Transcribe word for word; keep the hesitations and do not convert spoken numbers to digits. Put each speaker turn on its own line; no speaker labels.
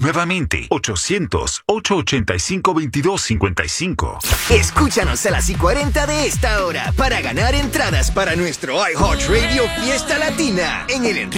Nuevamente, ochocientos, ochocientos ochenta y cinco, veintidós cincuenta y cinco.
Escúchanos a las y cuarenta de esta hora para ganar entradas para nuestro iHeartRadio Fiesta Latina en el